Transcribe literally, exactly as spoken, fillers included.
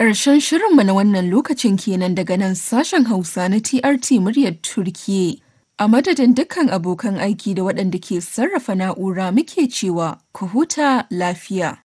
Ƙarshen shirinmu na wannan lokacin kenan daga nan sashen Hausa na T R T muryar Turkiyya. A madadin dukkan abokan aiki da waɗanda ke sarrafa na'ura muke cewa ku huta lafiya.